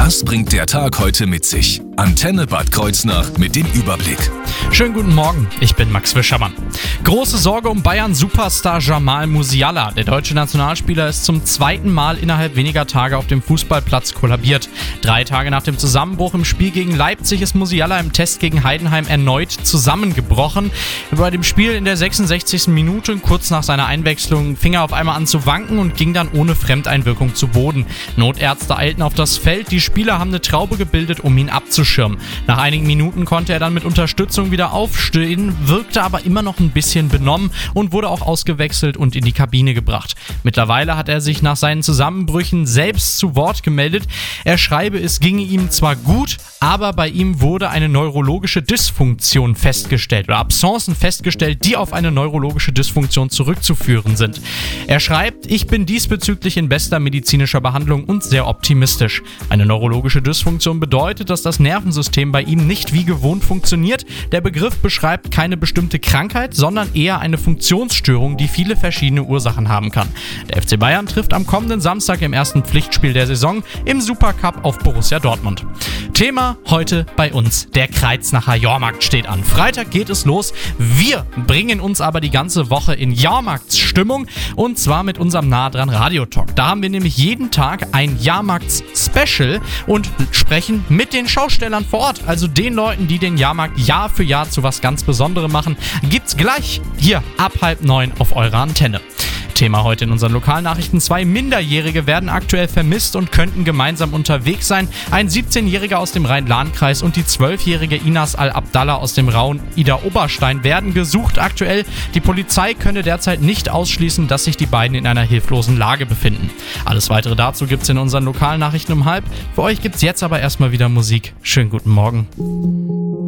Was bringt der Tag heute mit sich? Antenne Bad Kreuznach mit dem Überblick. Schönen guten Morgen, ich bin Max Wischermann. Große Sorge um Bayern-Superstar Jamal Musiala. Der deutsche Nationalspieler ist zum zweiten Mal innerhalb weniger Tage auf dem Fußballplatz kollabiert. 3 Tage nach dem Zusammenbruch im Spiel gegen Leipzig ist Musiala im Test gegen Heidenheim erneut zusammengebrochen. Bei dem Spiel in der 66. Minute, kurz nach seiner Einwechslung, fing er auf einmal an zu wanken und ging dann ohne Fremdeinwirkung zu Boden. Notärzte eilten auf das Feld, die Spieler haben eine Traube gebildet, um ihn abzuschirmen. Nach einigen Minuten konnte er dann mit Unterstützung wieder aufstehen, wirkte aber immer noch ein bisschen benommen und wurde auch ausgewechselt und in die Kabine gebracht. Mittlerweile hat er sich nach seinen Zusammenbrüchen selbst zu Wort gemeldet. Er schreibe, es ginge ihm zwar gut, aber bei ihm wurde eine neurologische Dysfunktion festgestellt oder Absencen festgestellt, die auf eine neurologische Dysfunktion zurückzuführen sind. Er schreibt, ich bin diesbezüglich in bester medizinischer Behandlung und sehr optimistisch. Eine neurologische Dysfunktion bedeutet, dass das Nervensystem bei ihm nicht wie gewohnt funktioniert. Der Begriff beschreibt keine bestimmte Krankheit, sondern eher eine Funktionsstörung, die viele verschiedene Ursachen haben kann. Der FC Bayern trifft am kommenden Samstag im ersten Pflichtspiel der Saison im Supercup auf Borussia Dortmund. Thema heute bei uns. Der Kreuznacher Jahrmarkt steht an. Freitag geht es los. Wir bringen uns aber die ganze Woche in Jahrmarktsstimmung und zwar mit unserem nah dran Radiotalk. Da haben wir nämlich jeden Tag ein Jahrmarkts-Special und sprechen mit den Schaustellern vor Ort, also den Leuten, die den Jahrmarkt Jahr für Jahr zu was ganz Besonderem machen. Gibt's gleich hier ab 8:30 auf eurer Antenne. Thema heute in unseren Lokalnachrichten. 2 Minderjährige werden aktuell vermisst und könnten gemeinsam unterwegs sein. Ein 17-Jähriger aus dem Rhein-Lahn-Kreis und die 12-jährige Inas Al-Abdallah aus dem Raum Ida-Oberstein werden gesucht aktuell. Die Polizei könne derzeit nicht ausschließen, dass sich die beiden in einer hilflosen Lage befinden. Alles weitere dazu gibt's in unseren Lokalnachrichten um 12:30. Für euch gibt's jetzt aber erstmal wieder Musik. Schönen guten Morgen.